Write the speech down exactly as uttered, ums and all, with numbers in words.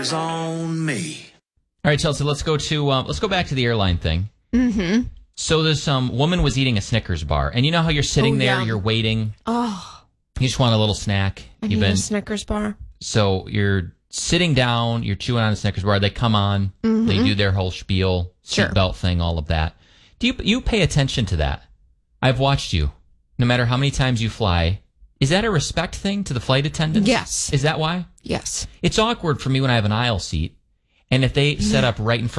On me. All right, Chelsea, let's go to uh, let's go back to the airline thing. Mm-hmm. So this um, woman was eating a Snickers bar, and you know how you're sitting Oh, there, yeah. you're waiting, Oh, you just want a little snack. I You've need been a Snickers bar. so you're sitting down, you're chewing on a Snickers bar. They come on, Mm-hmm. they do their whole spiel, Sure. seatbelt thing, all of that. Do you you pay attention to that? I've watched you. No matter how many times you fly, is that a respect thing to the flight attendants? Yes. Is that why? Yes. It's awkward for me when I have an aisle seat, and if they set up right in front